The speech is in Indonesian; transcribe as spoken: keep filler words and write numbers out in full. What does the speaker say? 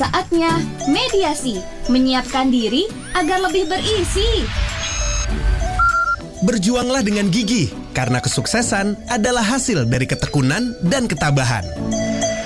Saatnya mediasi, menyiapkan diri agar lebih berisi. Berjuanglah dengan gigih, karena kesuksesan adalah hasil dari ketekunan dan ketabahan.